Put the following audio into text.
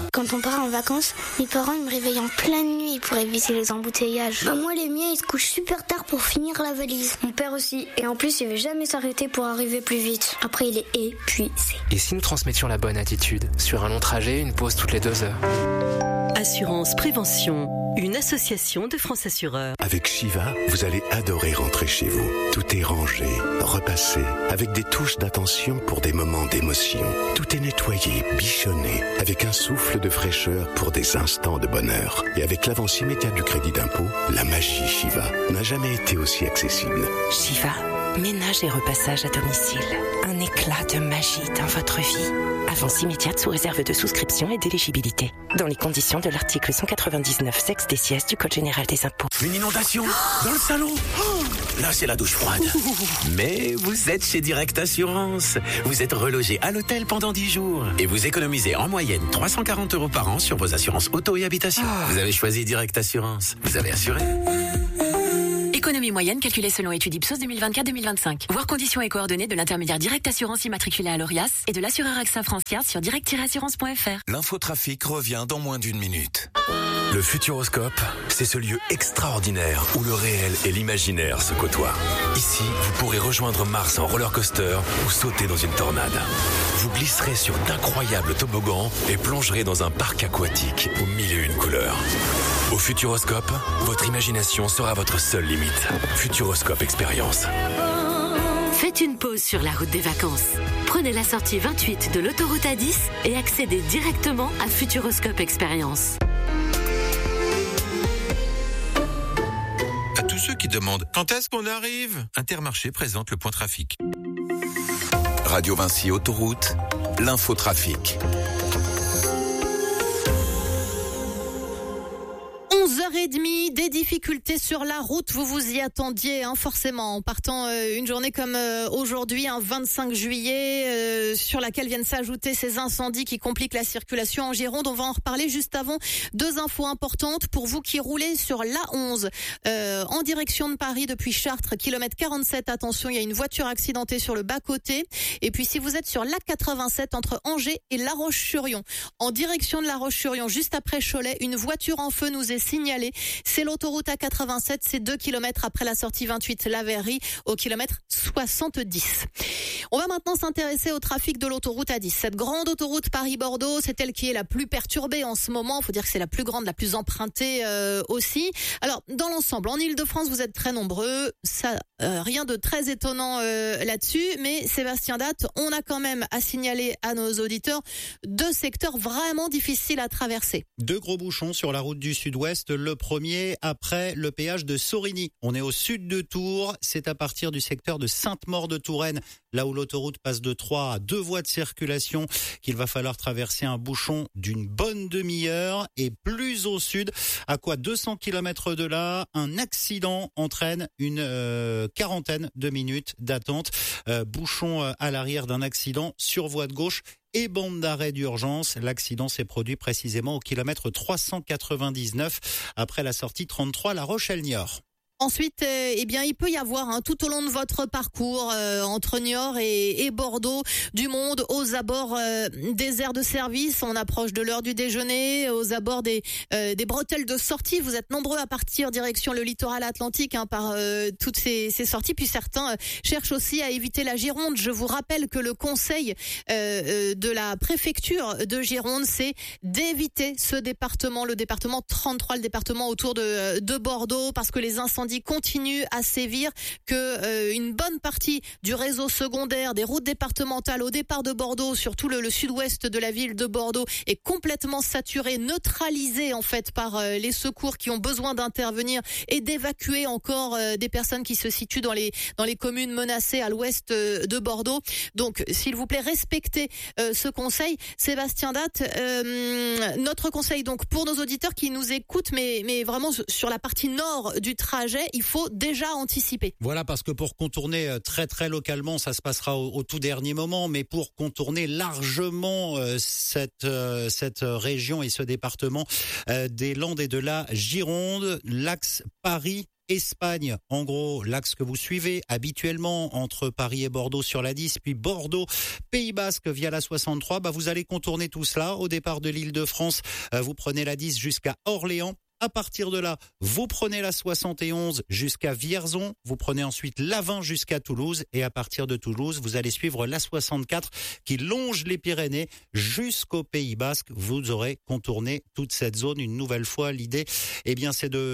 Quand on part en vacances, mes parents me réveillent en pleine nuit pour éviter les embouteillages. Moi, les miens, ils se couchent super tard pour finir la valise. Mon père aussi. Et en plus, il veut jamais s'arrêter pour arriver plus vite. Après, il est épuisé. Et si nous transmettions la bonne attitude? Sur un long trajet, une pause toutes les 2 heures. Assurance Prévention, une association de France Assureurs. Avec Shiva, vous allez adorer rentrer chez vous. Tout est rangé, repassé, avec des touches d'attention pour des moments d'émotion. Tout est nettoyé, bichonné, avec un souffle de fraîcheur pour des instants de bonheur. Et avec l'avance immédiate du crédit d'impôt, la magie Shiva n'a jamais été aussi accessible. Shiva, ménage et repassage à domicile. Un éclat de magie dans votre vie. Avance immédiate sous réserve de souscription et d'éligibilité. Dans les conditions de l'article 199 sexe des sièges du Code général des impôts. Une inondation dans le salon. Là, c'est la douche froide. Mais vous êtes chez Direct Assurance. Vous êtes relogé à l'hôtel pendant 10 jours. Et vous économisez en moyenne 340 € par an sur vos assurances auto et habitation. Vous avez choisi Direct Assurance. Vous avez assuré. Économie moyenne calculée selon étude Ipsos 2024-2025. Voir conditions et coordonnées de l'intermédiaire Direct Assurance immatriculé à l'Orias et de l'assureur AXA Frontière sur direct-assurance.fr. L'infotrafic revient dans moins d'1 minute. Le Futuroscope, c'est ce lieu extraordinaire où le réel et l'imaginaire se côtoient. Ici, vous pourrez rejoindre Mars en roller coaster ou sauter dans une tornade. Vous glisserez sur d'incroyables toboggans et plongerez dans un parc aquatique aux 1001 couleurs. Au Futuroscope, votre imagination sera votre seule limite. Futuroscope Expérience. Faites une pause sur la route des vacances. Prenez la sortie 28 de l'autoroute A10 et accédez directement à Futuroscope Expérience. À tous ceux qui demandent quand est-ce qu'on arrive, Intermarché présente le point trafic. Radio Vinci Autoroute, l'infotrafic. 11h30, des difficultés sur la route, vous vous y attendiez forcément en partant une journée comme aujourd'hui, un 25 juillet, sur laquelle viennent s'ajouter ces incendies qui compliquent la circulation en Gironde. On va en reparler juste avant. 2 infos importantes pour vous qui roulez sur l'A11 en direction de Paris depuis Chartres, kilomètre 47. Attention, il y a une voiture accidentée sur le bas-côté. Et puis si vous êtes sur l'A87 entre Angers et La Roche-sur-Yon, en direction de La Roche-sur-Yon, juste après Cholet, une voiture en feu nous est signalée. C'est l'autoroute A87, c'est 2 km après la sortie 28 La Verrerie au kilomètre 70. On va maintenant s'intéresser au trafic de l'autoroute A10. Cette grande autoroute Paris-Bordeaux, c'est elle qui est la plus perturbée en ce moment. Il faut dire que c'est la plus grande, la plus empruntée aussi. Alors, dans l'ensemble, en Ile-de-France, vous êtes très nombreux. Ça, rien de très étonnant là-dessus. Mais Sébastien Datte, on a quand même à signaler à nos auditeurs 2 secteurs vraiment difficiles à traverser. 2 gros bouchons sur la route du Sud-Ouest. Le premier après le péage de Sorigny. On est au sud de Tours. C'est à partir du secteur de Sainte-Maure-de-Touraine, là où l'autoroute passe de 3 à 2 voies de circulation, qu'il va falloir traverser un bouchon d'une bonne demi-heure. Et plus au sud, à quoi 200 km de là, un accident entraîne une quarantaine de minutes d'attente. Bouchon à l'arrière d'un accident sur voie de gauche et bande d'arrêt d'urgence. L'accident s'est produit précisément au kilomètre 399 après la sortie 33 La Rochelle-Niort. Ensuite, eh bien, il peut y avoir tout au long de votre parcours entre Niort et Bordeaux du monde aux abords des aires de service. On approche de l'heure du déjeuner, aux abords des bretelles de sortie. Vous êtes nombreux à partir direction le littoral atlantique par toutes ces sorties. Puis certains cherchent aussi à éviter la Gironde. Je vous rappelle que le conseil de la préfecture de Gironde, c'est d'éviter ce département, le département 33, le département autour de Bordeaux, parce que les incendies continue à sévir, que une bonne partie du réseau secondaire des routes départementales au départ de Bordeaux, surtout le sud-ouest de la ville de Bordeaux, est complètement saturé, neutralisé en fait par les secours qui ont besoin d'intervenir et d'évacuer encore des personnes qui se situent dans les communes menacées à l'ouest de Bordeaux. Donc s'il vous plaît, respectez ce conseil. Sébastien Datte, notre conseil donc pour nos auditeurs qui nous écoutent, mais vraiment sur la partie nord du trajet, il faut déjà anticiper. Voilà, parce que pour contourner très très localement, ça se passera au tout dernier moment, mais pour contourner largement cette région et ce département des Landes et de la Gironde, l'axe Paris Espagne, en gros, l'axe que vous suivez habituellement entre Paris et Bordeaux sur la 10, puis Bordeaux, Pays Basque via la 63, vous allez contourner tout cela. Au départ de l'Île-de-France, vous prenez la 10 jusqu'à Orléans. À partir de là, vous prenez la 71 jusqu'à Vierzon, vous prenez ensuite la 20 jusqu'à Toulouse et à partir de Toulouse, vous allez suivre la 64 qui longe les Pyrénées jusqu'au Pays Basque. Vous aurez contourné toute cette zone une nouvelle fois. L'idée, c'est de